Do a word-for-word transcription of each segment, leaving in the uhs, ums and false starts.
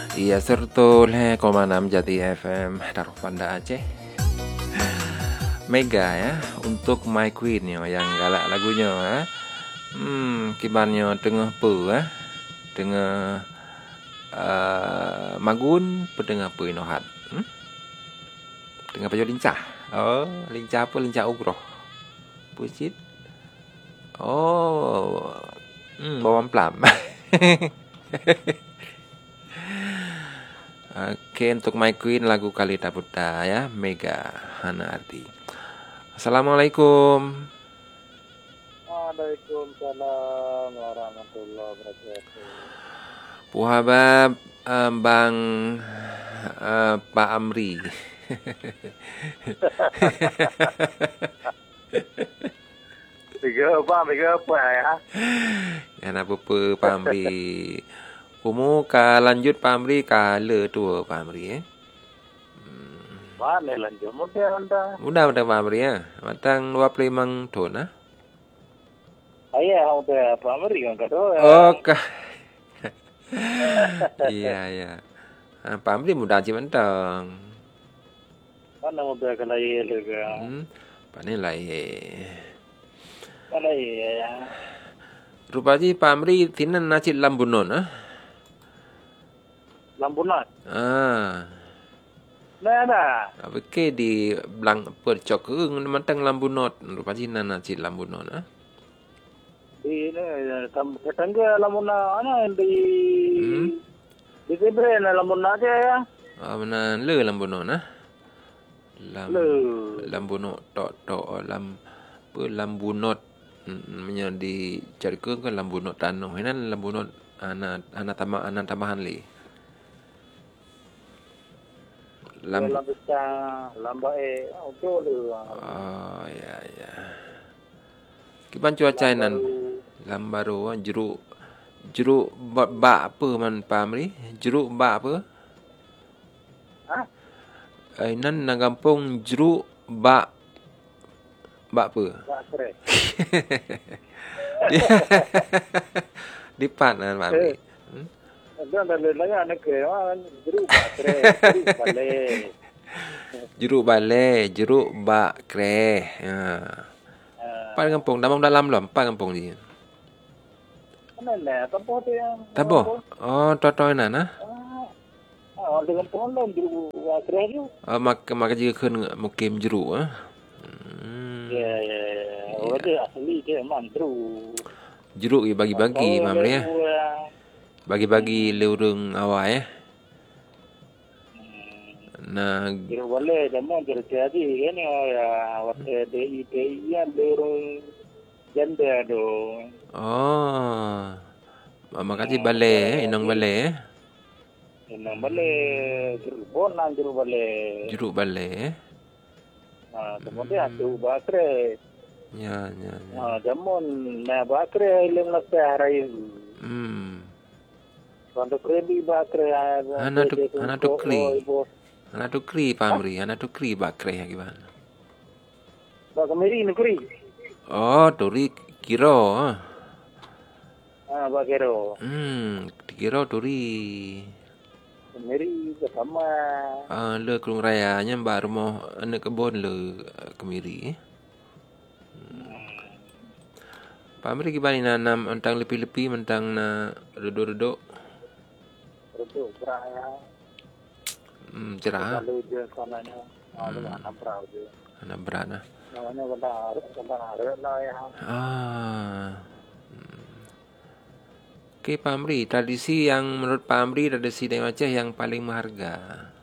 Iya sertul he koma enam Jati F M Taruh Banda Aceh. Mega ya untuk My Queen yo yang galak lagunya ya. Hmm kibannya tengah pe ya. Tengah uh, magun pedengah pe inohat. Hmm? Tengah pajo lincah. Oh, lincah apa lincah ugroh. Pucit. Oh. Hmm, bawang plam. Oke, untuk My Queen lagu Kalita Buddha ya, Mega Hana Arti. Assalamualaikum. Waalaikumsalam warahmatullahi wabarakatuh. Puhabab um, Bang uh, Pak Amri. Tiga apa, tiga apa ya? Yang apa Pak Amri? Kumu ka lanjut Pak Amri ka le tua Pak Amri eh. Mana lanjut muda anda? Mudah mudah Pak Amri ya. Matang dua puluh lima tahun ah. Ayah udah Pak Amri kan kedua. Oh kah. Iya ya. Pak Amri mudah aja mentang. Mana udah kelai juga. Hmm. Pak ni lai. Kelai ya. Rupanya Pak Amri tinan nasi lambunon ah. Lampunat. Ah. Nah ada. Apa ke di belang percok ke mentang lambunot. Rupanya nasi lambunon ah. Di ini tetangga lampunat ana di Hmm. di Tibre na lampunat aja ya. Ah mana le lambunon ah. Lam Le. lambunot tok tok lam pe lambunot menjadi cari ke kan lambunot tanah. Ini lambunot anak anak tambah anak tambahan li. Lam bisa lamba eh auto le. Oh ya ya. Kiban cuaca nan lambaru jeruk jeruk bak apa man pamri? Jeruk bak apa? Hah? Eh nan nang kampung jeruk bak bak apa? Bak kere. Di pan man pamri. Dia dah lelaki anak kewan jeruk bakre, jeruk bale. Jeruk bale, jeruk bakre. Ha. Pan kampung damang dalam lom, pan kampung ni. Mana lah, tempat tu yang. Tabo. Oh, totoy na na. Ah, di kampung lah jeruk bakre tu. Oh, mak mak juga keun mukim jeruk ah. Hmm. Ya, ya, ya. Oh, dia asli dia man jeruk. Jeruk ni bagi-bagi mamre ya. Bagi-bagi leurung awak eh. Nah, Jeruk bale jamu jeruk jadi kan ya waktu di di yang leurung janda tu. oh. Makasih bale, inong bale. Inang bale jeruk bonang jeruk bale. Jeruk bale. Ah, kemudian jeruk bakre. Ya, ya, ya. Ah, jamun na bakre ilim na sehari. Hmm. Kalau krebi bakre Ana tu ana tu kri. Ana tu kri pamri, ana tu kri bakre ya gimana? Bak kemiri negeri. Oh, turi kiro. ah. Ah, bakero. Hmm, kiro turi. Kemiri bersama. Ah, le kelung raya nya mbak rumah anak kebon le kemiri. Pamri gimana nanam mentang lepi-lepi mentang na redok-redok. Itu beraya. Hmm, cerah. Kalau dia sananya ada anak perahu dia. Anak berat nah. Namanya benar, benar lah ya. Ah. Hmm. Oke, Pamri, tradisi yang menurut Pamri tradisi dari Aceh yang paling berharga.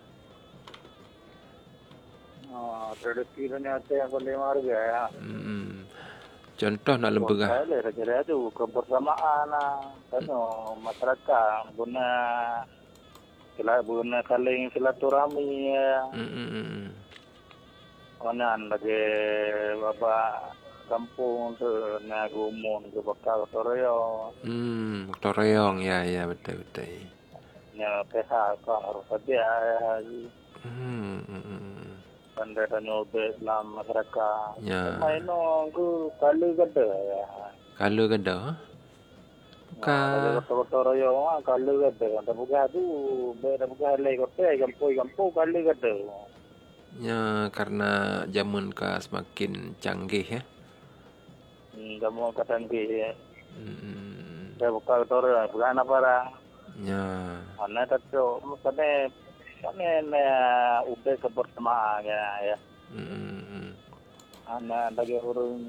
Oh, tradisi ternyata yang paling harga ya. Hmm. Contoh nak lembaga. Saya kira itu kebersamaan kan masyarakat guna sila guna saling silaturahmi ya. Hmm. Onan lagi bapa kampung tu nagumun ke bakal toreo. Hmm, Toreong ya ya betul betul. Ya pihak harus ada. Hmm. hmm. Pandai nyobe dalam masyarakat. Ya. Maino ku kalu gede ya. Kalau kada. Bagi Ka kota-kota raya mah kalau kata kata buka tu, beda buka lagi kota, kampung-kampung kalau kata. nya karena zaman ka semakin canggih ya. Hmm, kamu kata ni, Mm, saya buka kota raya, bukan apa lah. nya Mana tu, makanya, makanya udah kebersamaan ya, ya. mm, Anak bagi orang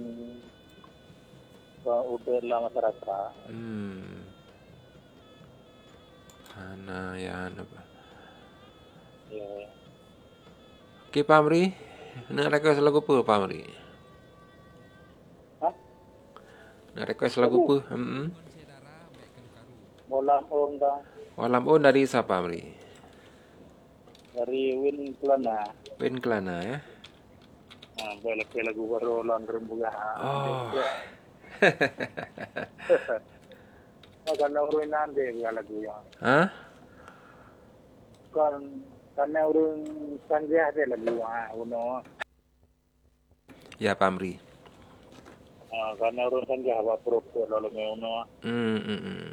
udah lah masyarakat. mm, Hana ya apa. Ya. Okey Pamri, nak request lagu apa Pamri? Hah? Nak request lagu apa? Hmm. Bola onda Walam on dari siapa Pamri? dari Win Kelana. Pen Kelana ya. Nah, boleh ke lagu baru lan rembuga. Oh. Karena urun nanti ya lagu ya. Hah? Kan karena urun sanjah ada lagu ya. Uno. Ya Pamri. Ah, karena urun sanjah apa propo lalu me uno. Hmm. hmm, hmm.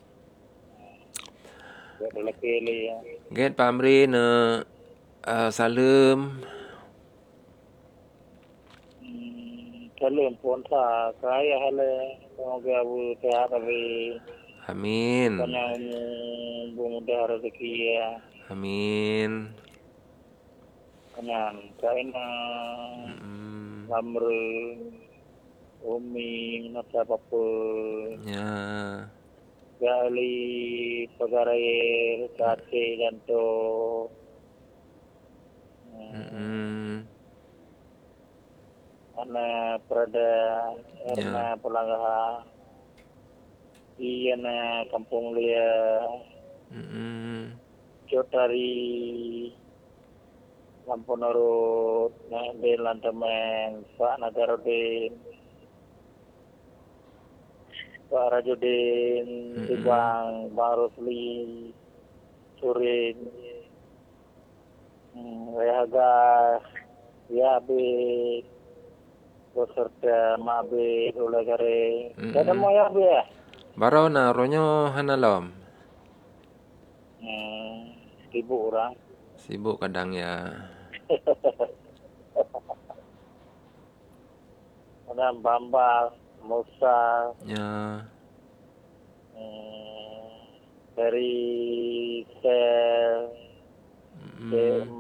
Ya boleh kele ya. Get Pamri ne uh, salam. Kalau pun sa kaya hale semoga bu sehat tapi Amin. karena bu mudah rezeki ya. Amin. Kanyan kaina Hmm. lamre umi nasa papa Ya. gali pagaraye kate janto Hmm. ana prada Ya. erna pelanggaha iya na kampung lia Hmm. Jotari Lamponoro na de lantamen Pak Nagarodin Pak Rajudin Mm-mm. Tibang Bang Rosli Surin hmm, Rehagas Yabe beserta Mabe Ulagare Mm-mm. ada mau Yabe ya Baro na ronyo hanalom. hmm, ibu orang Sibuk kadang ya. ada Bambal Musa Ya. hmm, dari sel Hmm.